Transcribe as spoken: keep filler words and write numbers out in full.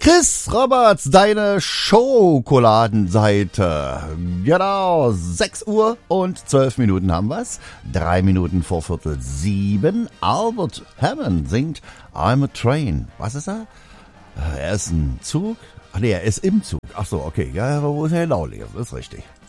Chris Roberts, deine Schokoladenseite. Genau, sechs Uhr und zwölf Minuten haben wir's. Drei Minuten vor Viertel sieben. Albert Hammond singt I'm a Train. Was ist er? Er ist ein Zug. Ach nee, er ist im Zug. Ach so, okay. Ja, wo ist er genau? Das ist richtig.